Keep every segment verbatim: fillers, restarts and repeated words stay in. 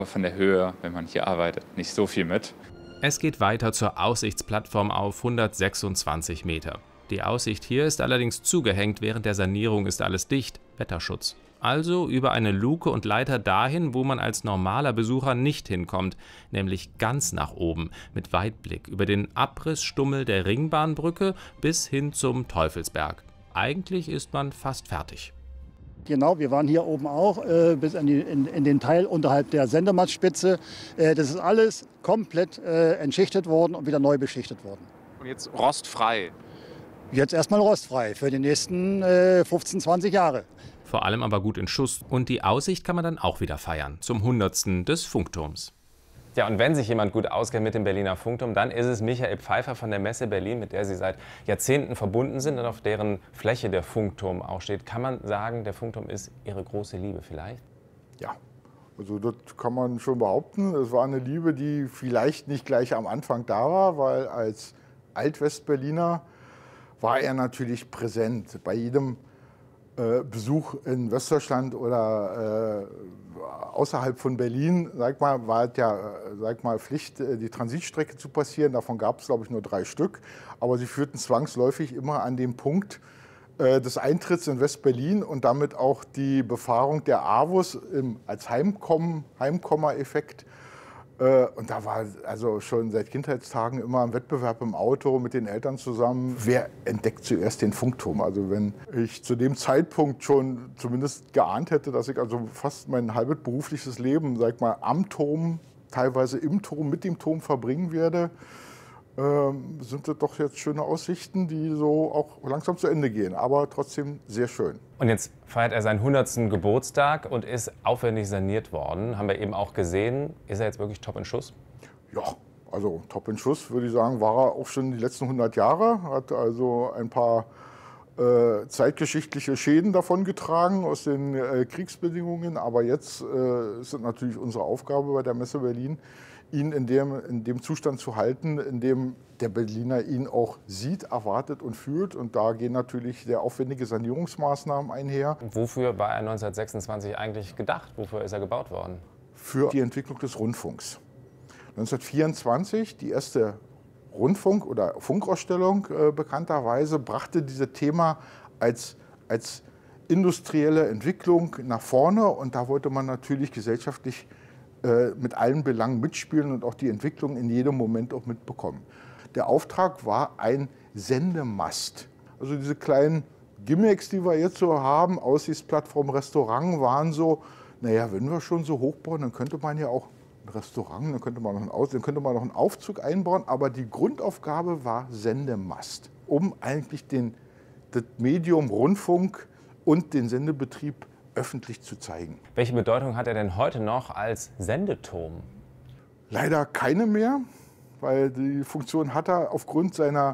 Von der Höhe, wenn man hier arbeitet, nicht so viel mit. Es geht weiter zur Aussichtsplattform auf hundertsechsundzwanzig Meter. Die Aussicht hier ist allerdings zugehängt, während der Sanierung ist alles dicht, Wetterschutz. Also über eine Luke und Leiter dahin, wo man als normaler Besucher nicht hinkommt, nämlich ganz nach oben, mit Weitblick über den Abrissstummel der Ringbahnbrücke bis hin zum Teufelsberg. Eigentlich ist man fast fertig. Genau, wir waren hier oben auch, äh, bis in, die, in, in den Teil unterhalb der Sendemattspitze. Äh, das ist alles komplett äh, entschichtet worden und wieder neu beschichtet worden. Und jetzt rostfrei? Jetzt erstmal rostfrei für die nächsten äh, fünfzehn, zwanzig Jahre. Vor allem aber gut in Schuss. Und die Aussicht kann man dann auch wieder feiern, zum hundertsten des Funkturms. Ja, und wenn sich jemand gut auskennt mit dem Berliner Funkturm, dann ist es Michael Pfeiffer von der Messe Berlin, mit der Sie seit Jahrzehnten verbunden sind und auf deren Fläche der Funkturm auch steht. Kann man sagen, der Funkturm ist Ihre große Liebe vielleicht? Ja, also das kann man schon behaupten. Es war eine Liebe, die vielleicht nicht gleich am Anfang da war, weil als Altwestberliner war er natürlich präsent. Bei jedem äh, Besuch in Westdeutschland oder äh, außerhalb von Berlin, sag mal, war es ja sag mal, Pflicht, die Transitstrecke zu passieren. Davon gab es, glaube ich, nur drei Stück. Aber sie führten zwangsläufig immer an den Punkt äh, des Eintritts in Westberlin und damit auch die Befahrung der A W U S im, als Heimkommen, Heimkomma-Effekt. Äh, und da war also schon seit Kindheitstagen immer ein Wettbewerb im Auto mit den Eltern zusammen. Wer entdeckt zuerst den Funkturm? Also wenn ich zu dem Zeitpunkt schon zumindest geahnt hätte, dass ich also fast mein halbes berufliches Leben, sag mal, am Turm, teilweise im Turm, mit dem Turm verbringen werde, ähm, sind das doch jetzt schöne Aussichten, die so auch langsam zu Ende gehen, aber trotzdem sehr schön. Und jetzt feiert er seinen hundertsten Geburtstag und ist aufwendig saniert worden. Haben wir eben auch gesehen. Ist er jetzt wirklich top in Schuss? Ja, also top in Schuss, würde ich sagen, war er auch schon die letzten hundert Jahre. Hat also ein paar äh, zeitgeschichtliche Schäden davongetragen aus den äh, Kriegsbedingungen. Aber jetzt äh, ist es natürlich unsere Aufgabe bei der Messe Berlin, ihn in dem, in dem Zustand zu halten, in dem der Berliner ihn auch sieht, erwartet und fühlt. Und da gehen natürlich sehr aufwendige Sanierungsmaßnahmen einher. Wofür war er neunzehnhundertsechsundzwanzig eigentlich gedacht? Wofür ist er gebaut worden? Für die Entwicklung des Rundfunks. neunzehnhundertvierundzwanzig, die erste Rundfunk- oder Funkausstellung äh, bekannterweise, brachte dieses Thema als, als industrielle Entwicklung nach vorne. Und da wollte man natürlich gesellschaftlich mit allen Belangen mitspielen und auch die Entwicklung in jedem Moment auch mitbekommen. Der Auftrag war ein Sendemast. Also diese kleinen Gimmicks, die wir jetzt so haben, Aussichtsplattform, Restaurant, waren so, naja, wenn wir schon so hochbauen, dann könnte man ja auch ein Restaurant, dann könnte man noch einen, Aus dann könnte man noch einen Aufzug einbauen, aber die Grundaufgabe war Sendemast, um eigentlich den, das Medium Rundfunk und den Sendebetrieb öffentlich zu zeigen. Welche Bedeutung hat er denn heute noch als Sendeturm? Leider keine mehr, weil die Funktion hat er aufgrund seiner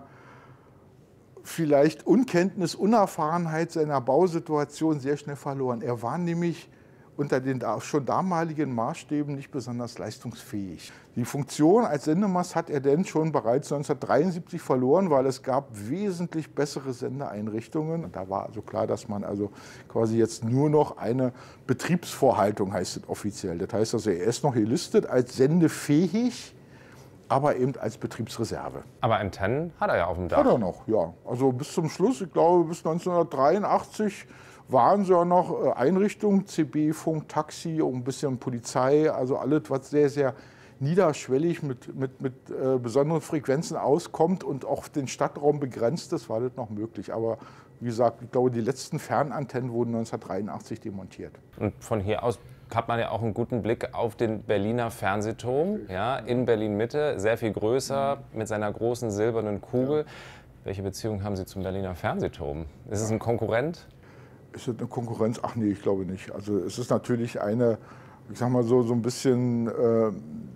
vielleicht Unkenntnis, Unerfahrenheit seiner Bausituation sehr schnell verloren. Er war nämlich unter den schon damaligen Maßstäben nicht besonders leistungsfähig. Die Funktion als Sendemast hat er denn schon bereits neunzehnhundertdreiundsiebzig verloren, weil es gab wesentlich bessere Sendeeinrichtungen. Und da war also klar, dass man also quasi jetzt nur noch eine Betriebsvorhaltung, heißt es offiziell. Das heißt also, er ist noch gelistet als sendefähig, aber eben als Betriebsreserve. Aber Antennen hat er ja auf dem Dach. Hat er noch, ja. Also bis zum Schluss, ich glaube bis neunzehnhundertdreiundachtzig, waren sie ja noch Einrichtungen, C B-Funk, Taxi, und ein bisschen Polizei, also alles, was sehr, sehr niederschwellig mit, mit, mit äh, besonderen Frequenzen auskommt und auch den Stadtraum begrenzt ist, war das noch möglich. Aber wie gesagt, ich glaube, die letzten Fernantennen wurden neunzehnhundertdreiundachtzig demontiert. Und von hier aus hat man ja auch einen guten Blick auf den Berliner Fernsehturm, ja, in Berlin-Mitte, sehr viel größer, mit seiner großen silbernen Kugel. Ja. Welche Beziehung haben Sie zum Berliner Fernsehturm? Ist es ein Konkurrent? Ist das eine Konkurrenz? Ach nee, ich glaube nicht. Also es ist natürlich eine, ich sag mal so, so ein bisschen äh,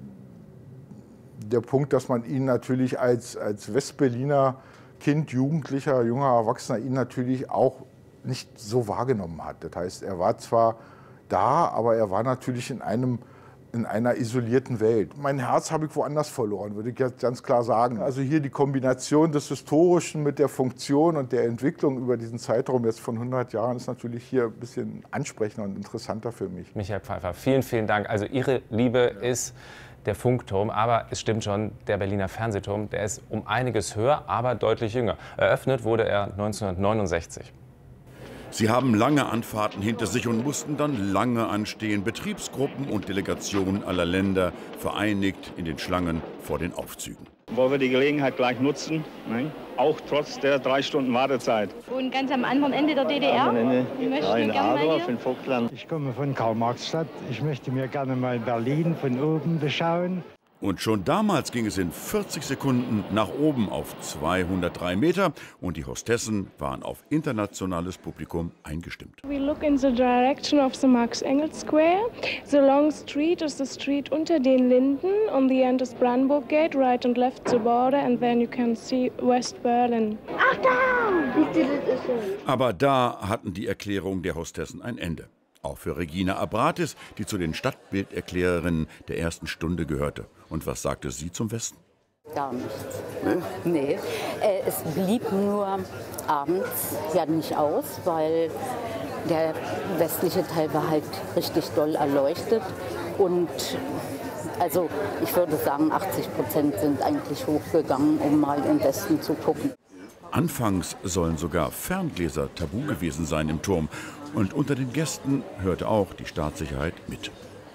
der Punkt, dass man ihn natürlich als, als Westberliner Kind, Jugendlicher, junger Erwachsener ihn natürlich auch nicht so wahrgenommen hat. Das heißt, er war zwar da, aber er war natürlich in einem in einer isolierten Welt. Mein Herz habe ich woanders verloren, würde ich jetzt ganz klar sagen. Also hier die Kombination des Historischen mit der Funktion und der Entwicklung über diesen Zeitraum jetzt von hundert Jahren ist natürlich hier ein bisschen ansprechender und interessanter für mich. Michael Pfeiffer, vielen, vielen Dank. Also Ihre Liebe ist der Funkturm, aber es stimmt schon, der Berliner Fernsehturm, der ist um einiges höher, aber deutlich jünger. Eröffnet wurde er neunzehnhundertneunundsechzig. Sie haben lange Anfahrten hinter sich und mussten dann lange anstehen. Betriebsgruppen und Delegationen aller Länder vereinigt in den Schlangen vor den Aufzügen. Wollen wir die Gelegenheit gleich nutzen, ne? Auch trotz der drei Stunden Wartezeit. Und ganz am anderen Ende der D D R? Ich möchte gerne mal hier. Vogtland. Ich komme von Karl-Marx-Stadt. Ich möchte mir gerne mal Berlin von oben beschauen. Und schon damals ging es in vierzig Sekunden nach oben auf zweihundertdrei Meter und die Hostessen waren auf internationales Publikum eingestimmt. We look in the direction of the Max-Engels Square. The long street is the street unter den Linden. On the end is Brandenburg Gate, right and left the border, and then you can see West Berlin. Achtung! Aber da hatten die Erklärungen der Hostessen ein Ende. Auch für Regina Abratis, die zu den Stadtbilderklärerinnen der ersten Stunde gehörte. Und was sagte sie zum Westen? Gar nichts. Nee. nee. Äh, es blieb nur abends ja nicht aus, weil der westliche Teil war halt richtig doll erleuchtet. Und also ich würde sagen, achtzig Prozent sind eigentlich hochgegangen, um mal im Westen zu gucken. Anfangs sollen sogar Ferngläser tabu gewesen sein im Turm. Und unter den Gästen hörte auch die Staatssicherheit mit.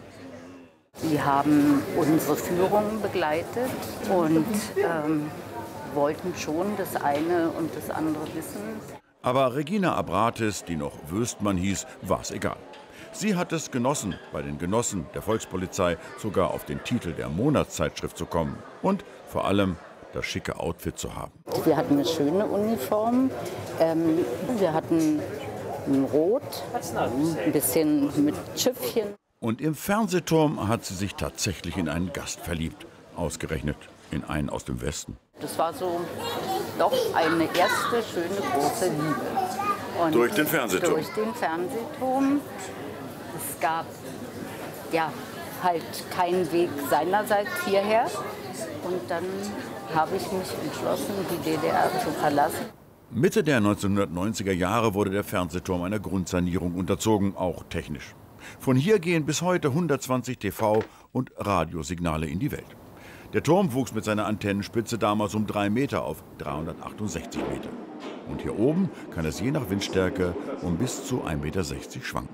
Sie haben unsere Führung begleitet und ähm, wollten schon das eine und das andere wissen. Aber Regina Abratis, die noch Wöstmann hieß, war es egal. Sie hat es genossen, bei den Genossen der Volkspolizei sogar auf den Titel der Monatszeitschrift zu kommen. Und vor allem das schicke Outfit zu haben. Wir hatten eine schöne Uniform. Ähm, wir hatten Rot, ein bisschen mit Schiffchen. Und im Fernsehturm hat sie sich tatsächlich in einen Gast verliebt. Ausgerechnet in einen aus dem Westen. Das war so doch eine erste schöne große Liebe. Und durch den Fernsehturm? Durch den Fernsehturm. Es gab ja halt keinen Weg seinerseits hierher. Und dann habe ich mich entschlossen, die D D R zu verlassen. Mitte der neunzehnhundertneunziger Jahre wurde der Fernsehturm einer Grundsanierung unterzogen, auch technisch. Von hier gehen bis heute hundertzwanzig T V- und Radiosignale in die Welt. Der Turm wuchs mit seiner Antennenspitze damals um drei Meter auf dreihundertachtundsechzig Meter. Und hier oben kann es je nach Windstärke um bis zu ein Meter sechzig Meter schwanken.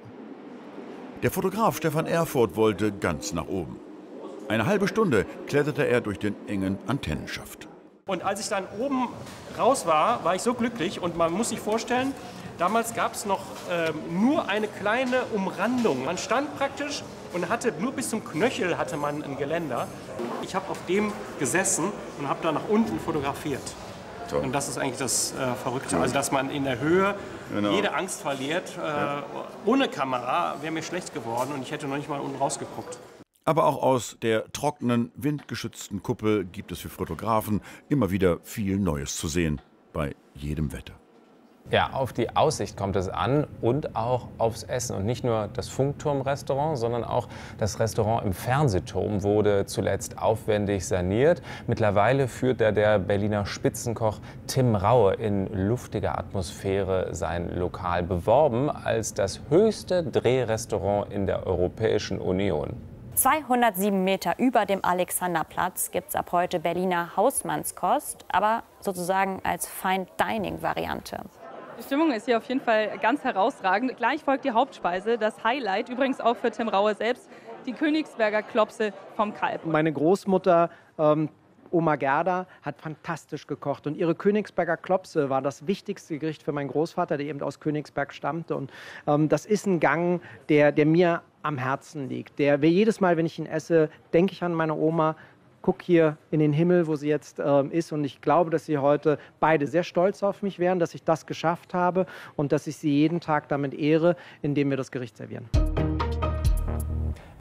Der Fotograf Stefan Erfurt wollte ganz nach oben. Eine halbe Stunde kletterte er durch den engen Antennenschaft. Und als ich dann oben raus war, war ich so glücklich. Und man muss sich vorstellen, damals gab es noch äh, nur eine kleine Umrandung. Man stand praktisch und hatte nur bis zum Knöchel hatte man ein Geländer. Ich habe auf dem gesessen und habe da nach unten fotografiert. So. Und das ist eigentlich das äh, Verrückte. Also, dass man in der Höhe genau. jede Angst verliert. Äh, ja. Ohne Kamera wäre mir schlecht geworden und ich hätte noch nicht mal unten rausgeguckt. Aber auch aus der trockenen, windgeschützten Kuppel gibt es für Fotografen immer wieder viel Neues zu sehen, bei jedem Wetter. Ja, auf die Aussicht kommt es an und auch aufs Essen. Und nicht nur das Funkturm-Restaurant, sondern auch das Restaurant im Fernsehturm wurde zuletzt aufwendig saniert. Mittlerweile führt da der Berliner Spitzenkoch Tim Raue in luftiger Atmosphäre sein Lokal, beworben als das höchste Drehrestaurant in der Europäischen Union. zweihundertsieben Meter über dem Alexanderplatz gibt es ab heute Berliner Hausmannskost, aber sozusagen als Fine-Dining-Variante. Die Stimmung ist hier auf jeden Fall ganz herausragend. Gleich folgt die Hauptspeise, das Highlight, übrigens auch für Tim Raue selbst, die Königsberger Klopse vom Kalb. Meine Großmutter, ähm, Oma Gerda, hat fantastisch gekocht. Und ihre Königsberger Klopse war das wichtigste Gericht für meinen Großvater, der eben aus Königsberg stammte. Und ähm, das ist ein Gang, der, der mir am Herzen liegt. Der, jedes Mal, wenn ich ihn esse, denke ich an meine Oma, gucke hier in den Himmel, wo sie jetzt ähm, ist. Und ich glaube, dass sie heute beide sehr stolz auf mich wären, dass ich das geschafft habe und dass ich sie jeden Tag damit ehre, indem wir das Gericht servieren.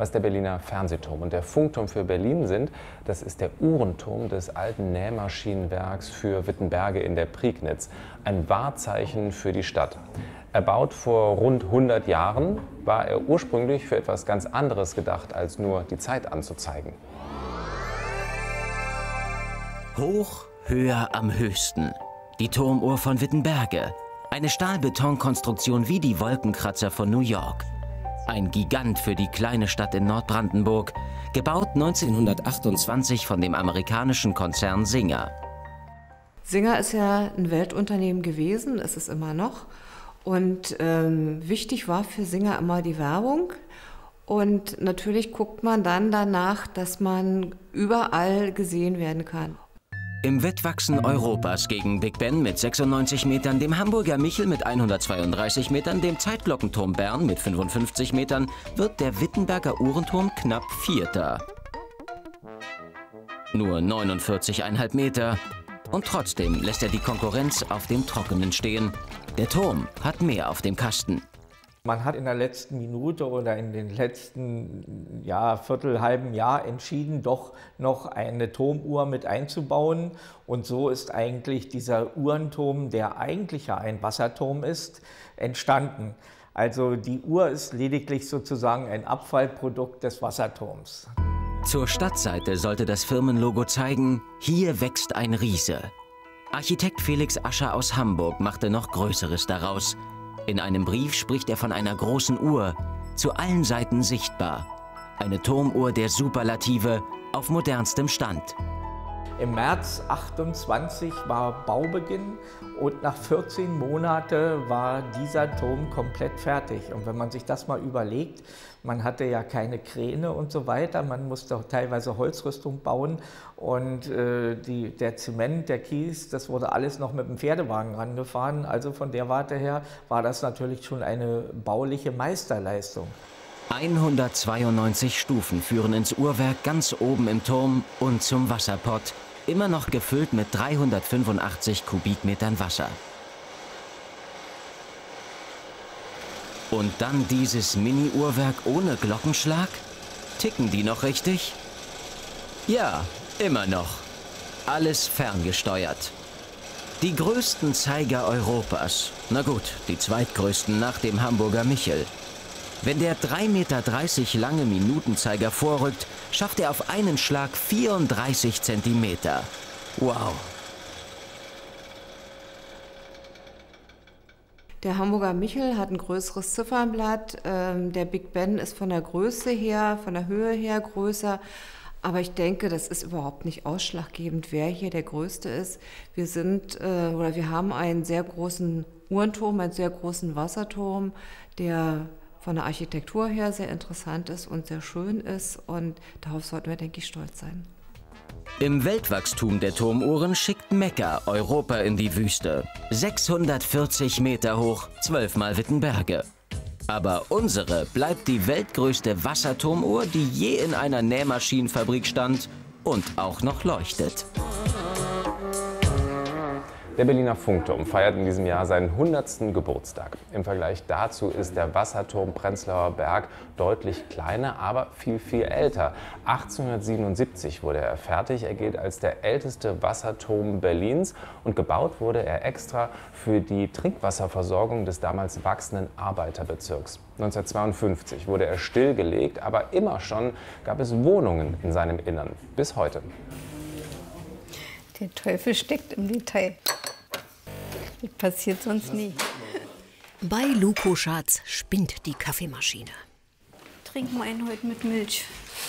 was der Berliner Fernsehturm und der Funkturm für Berlin sind. Das ist der Uhrenturm des alten Nähmaschinenwerks für Wittenberge in der Prignitz. Ein Wahrzeichen für die Stadt. Erbaut vor rund hundert Jahren, war er ursprünglich für etwas ganz anderes gedacht, als nur die Zeit anzuzeigen. Hoch, höher, am höchsten. Die Turmuhr von Wittenberge. Eine Stahlbetonkonstruktion wie die Wolkenkratzer von New York. Ein Gigant für die kleine Stadt in Nordbrandenburg, gebaut neunzehnhundertachtundzwanzig von dem amerikanischen Konzern Singer. Singer ist ja ein Weltunternehmen gewesen, ist es immer noch. Und ähm, wichtig war für Singer immer die Werbung. Und natürlich guckt man dann danach, dass man überall gesehen werden kann. Im Wettwachsen Europas gegen Big Ben mit sechsundneunzig Metern, dem Hamburger Michel mit hundertzweiunddreißig Metern, dem Zeitglockenturm Bern mit fünfundfünfzig Metern, wird der Wittenberger Uhrenturm knapp Vierter. Nur neunundvierzig Komma fünf Meter. Und trotzdem lässt er die Konkurrenz auf dem Trockenen stehen. Der Turm hat mehr auf dem Kasten. Man hat in der letzten Minute oder in den letzten ja, Viertel, halben Jahr entschieden, doch noch eine Turmuhr mit einzubauen. Und so ist eigentlich dieser Uhrenturm, der eigentlich ja ein Wasserturm ist, entstanden. Also die Uhr ist lediglich sozusagen ein Abfallprodukt des Wasserturms. Zur Stadtseite sollte das Firmenlogo zeigen, hier wächst ein Riese. Architekt Felix Ascher aus Hamburg machte noch Größeres daraus. In einem Brief spricht er von einer großen Uhr, zu allen Seiten sichtbar. Eine Turmuhr der Superlative auf modernstem Stand. Im März achtundzwanzig war Baubeginn und nach vierzehn Monaten war dieser Turm komplett fertig. Und wenn man sich das mal überlegt, man hatte ja keine Kräne und so weiter, man musste auch teilweise Holzrüstung bauen und äh, die, der Zement, der Kies, das wurde alles noch mit dem Pferdewagen rangefahren. Also von der Warte her war das natürlich schon eine bauliche Meisterleistung. hundertzweiundneunzig Stufen führen ins Uhrwerk ganz oben im Turm und zum Wasserpott, immer noch gefüllt mit dreihundertfünfundachtzig Kubikmetern Wasser. Und dann dieses Mini-Uhrwerk ohne Glockenschlag? Ticken die noch richtig? Ja, immer noch. Alles ferngesteuert. Die größten Zeiger Europas. Na gut, die zweitgrößten nach dem Hamburger Michel. Wenn der drei Komma dreißig Meter lange Minutenzeiger vorrückt, schafft er auf einen Schlag vierunddreißig Zentimeter. Wow! Der Hamburger Michel hat ein größeres Ziffernblatt. Ähm, der Big Ben ist von der Größe her, von der Höhe her größer. Aber ich denke, das ist überhaupt nicht ausschlaggebend, wer hier der Größte ist. Wir sind äh, oder wir haben einen sehr großen Uhrenturm, einen sehr großen Wasserturm, der von der Architektur her sehr interessant ist und sehr schön ist. Und darauf sollten wir, denke ich, stolz sein. Im Weltwachstum der Turmuhren schickt Mekka Europa in die Wüste. sechshundertvierzig Meter hoch, zwölfmal Wittenberge. Aber unsere bleibt die weltgrößte Wasserturmuhr, die je in einer Nähmaschinenfabrik stand und auch noch leuchtet. Der Berliner Funkturm feiert in diesem Jahr seinen hundertsten Geburtstag. Im Vergleich dazu ist der Wasserturm Prenzlauer Berg deutlich kleiner, aber viel, viel älter. achtzehnhundertsiebenundsiebzig wurde er fertig. Er gilt als der älteste Wasserturm Berlins und gebaut wurde er extra für die Trinkwasserversorgung des damals wachsenden Arbeiterbezirks. neunzehnhundertzweiundfünfzig wurde er stillgelegt, aber immer schon gab es Wohnungen in seinem Innern. Bis heute. Der Teufel steckt im Detail. Das passiert sonst nie. Bei Luko-Schatz spinnt die Kaffeemaschine. Trinken wir einen heute mit Milch.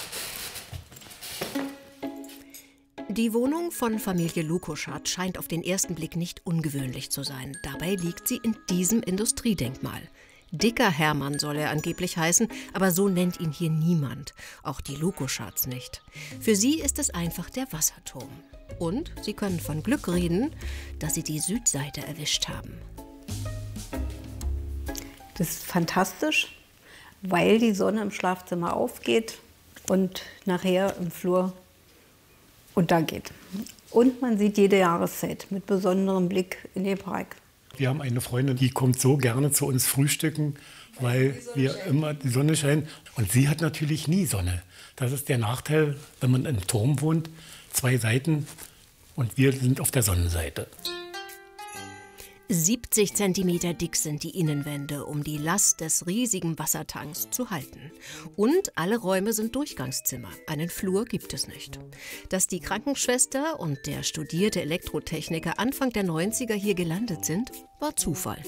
Die Wohnung von Familie Luko-Schatz scheint auf den ersten Blick nicht ungewöhnlich zu sein. Dabei liegt sie in diesem Industriedenkmal. Dicker Hermann soll er angeblich heißen, aber so nennt ihn hier niemand. Auch die Luko-Schatz nicht. Für sie ist es einfach der Wasserturm. Und sie können von Glück reden, dass sie die Südseite erwischt haben. Das ist fantastisch, weil die Sonne im Schlafzimmer aufgeht und nachher im Flur untergeht. Und man sieht jede Jahreszeit mit besonderem Blick in den Park. Wir haben eine Freundin, die kommt so gerne zu uns frühstücken weil wir immer die Sonne scheint. Und sie hat natürlich nie Sonne. Das ist der Nachteil, wenn man im Turm wohnt. Zwei Seiten und wir sind auf der Sonnenseite. siebzig Zentimeter dick sind die Innenwände, um die Last des riesigen Wassertanks zu halten. Und alle Räume sind Durchgangszimmer. Einen Flur gibt es nicht. Dass die Krankenschwester und der studierte Elektrotechniker Anfang der neunziger hier gelandet sind, war Zufall.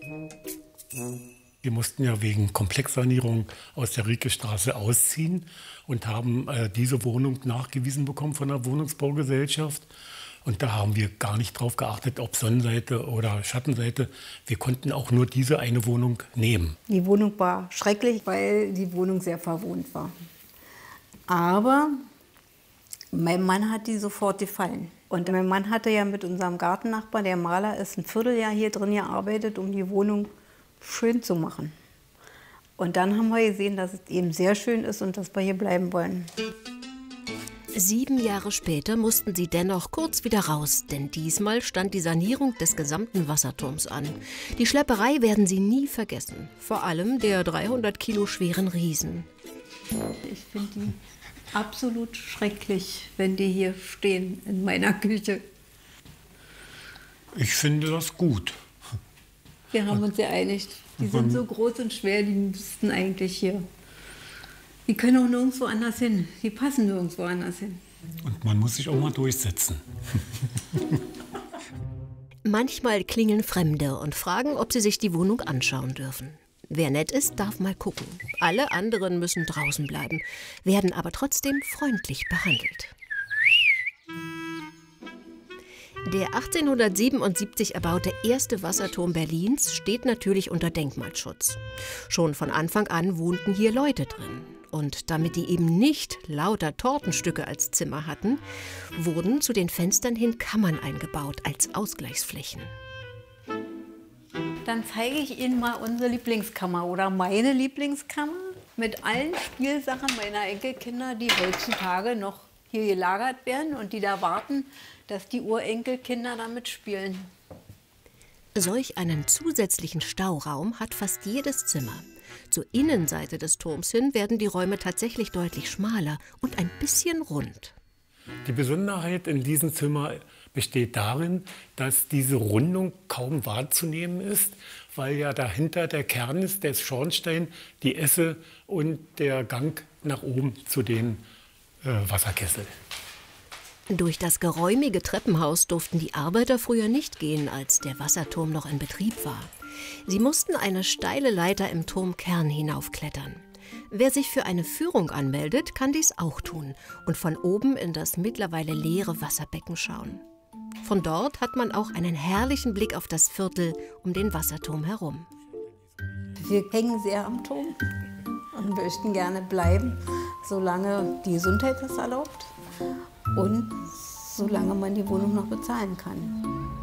Wir mussten ja wegen Komplexsanierung aus der Rieke-Straße ausziehen und haben äh, diese Wohnung nachgewiesen bekommen von der Wohnungsbaugesellschaft. Und da haben wir gar nicht drauf geachtet, ob Sonnenseite oder Schattenseite. Wir konnten auch nur diese eine Wohnung nehmen. Die Wohnung war schrecklich, weil die Wohnung sehr verwohnt war. Aber mein Mann hat die sofort gefallen. Und mein Mann hatte ja mit unserem Gartennachbar, der Maler ist, ein Vierteljahr hier drin gearbeitet, um die Wohnung schön zu machen. Und dann haben wir gesehen, dass es eben sehr schön ist und dass wir hier bleiben wollen. Sieben Jahre später mussten sie dennoch kurz wieder raus, denn diesmal stand die Sanierung des gesamten Wasserturms an. Die Schlepperei werden sie nie vergessen, vor allem der dreihundert Kilo schweren Riesen. Ich finde die absolut schrecklich, wenn die hier stehen in meiner Küche. Ich finde das gut. Wir haben uns geeinigt. Die sind so groß und schwer, die müssten eigentlich hier. Die können auch nirgendwo anders hin. Die passen nirgendwo anders hin. Und man muss sich auch mal durchsetzen. Manchmal klingeln Fremde und fragen, ob sie sich die Wohnung anschauen dürfen. Wer nett ist, darf mal gucken. Alle anderen müssen draußen bleiben, werden aber trotzdem freundlich behandelt. Der achtzehnhundertsiebenundsiebzig erbaute erste Wasserturm Berlins steht natürlich unter Denkmalschutz. Schon von Anfang an wohnten hier Leute drin. Und damit die eben nicht lauter Tortenstücke als Zimmer hatten, wurden zu den Fenstern hin Kammern eingebaut als Ausgleichsflächen. Dann zeige ich Ihnen mal unsere Lieblingskammer oder meine Lieblingskammer mit allen Spielsachen meiner Enkelkinder, die heutzutage noch hier gelagert werden und die da warten, dass die Urenkelkinder damit spielen. Solch einen zusätzlichen Stauraum hat fast jedes Zimmer. Zur Innenseite des Turms hin werden die Räume tatsächlich deutlich schmaler und ein bisschen rund. Die Besonderheit in diesem Zimmer besteht darin, dass diese Rundung kaum wahrzunehmen ist, weil ja dahinter der Kern ist, der Schornstein, die Esse und der Gang nach oben zu den äh, Wasserkesseln. Durch das geräumige Treppenhaus durften die Arbeiter früher nicht gehen, als der Wasserturm noch in Betrieb war. Sie mussten eine steile Leiter im Turmkern hinaufklettern. Wer sich für eine Führung anmeldet, kann dies auch tun und von oben in das mittlerweile leere Wasserbecken schauen. Von dort hat man auch einen herrlichen Blick auf das Viertel um den Wasserturm herum. Wir hängen sehr am Turm und möchten gerne bleiben, solange die Gesundheit das erlaubt und solange man die Wohnung noch bezahlen kann.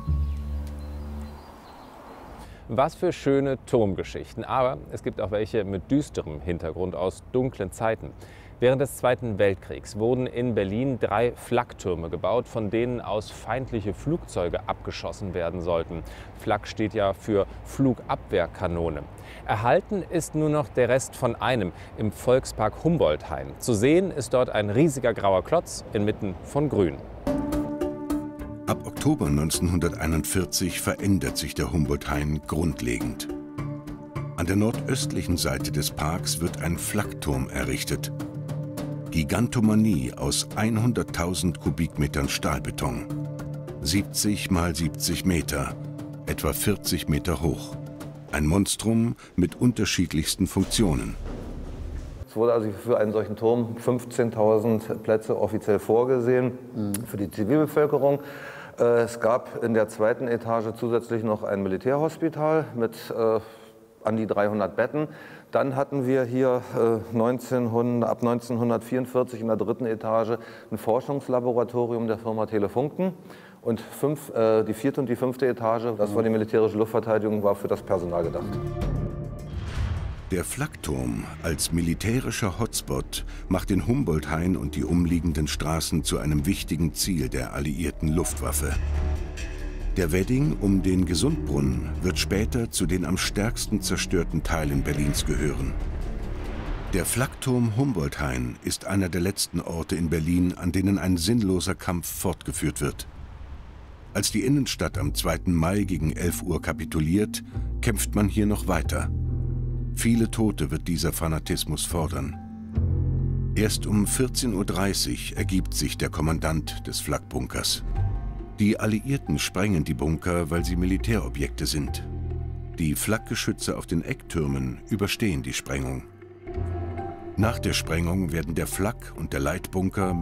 Was für schöne Turmgeschichten, aber es gibt auch welche mit düsterem Hintergrund aus dunklen Zeiten. Während des Zweiten Weltkriegs wurden in Berlin drei Flaktürme gebaut, von denen aus feindliche Flugzeuge abgeschossen werden sollten. Flak steht ja für Flugabwehrkanone. Erhalten ist nur noch der Rest von einem im Volkspark Humboldt-Hain. Zu sehen ist dort ein riesiger grauer Klotz inmitten von Grün. Ab Oktober neunzehnhunderteinundvierzig verändert sich der Humboldt-Hain grundlegend. An der nordöstlichen Seite des Parks wird ein Flakturm errichtet. Gigantomanie aus hunderttausend Kubikmetern Stahlbeton. siebzig mal siebzig Meter, etwa vierzig Meter hoch. Ein Monstrum mit unterschiedlichsten Funktionen. Es wurde also für einen solchen Turm fünfzehntausend Plätze offiziell vorgesehen für die Zivilbevölkerung. Es gab in der zweiten Etage zusätzlich noch ein Militärhospital mit äh, an die dreihundert Betten. Dann hatten wir hier äh, neunzehnhundert, ab neunzehnhundertvierundvierzig in der dritten Etage ein Forschungslaboratorium der Firma Telefunken. Und fünf, äh, die vierte und die fünfte Etage, das war die militärische Luftverteidigung, war für das Personal gedacht. Der Flakturm als militärischer Hotspot macht den Humboldt-Hain und die umliegenden Straßen zu einem wichtigen Ziel der alliierten Luftwaffe. Der Wedding um den Gesundbrunnen wird später zu den am stärksten zerstörten Teilen Berlins gehören. Der Flakturm Humboldt-Hain ist einer der letzten Orte in Berlin, an denen ein sinnloser Kampf fortgeführt wird. Als die Innenstadt am zweiten Mai gegen elf Uhr kapituliert, kämpft man hier noch weiter. Viele Tote wird dieser Fanatismus fordern. Erst um vierzehn Uhr dreißig ergibt sich der Kommandant des Flakbunkers. Die Alliierten sprengen die Bunker, weil sie Militärobjekte sind. Die Flakgeschütze auf den Ecktürmen überstehen die Sprengung. Nach der Sprengung werden der Flak und der Leitbunker mit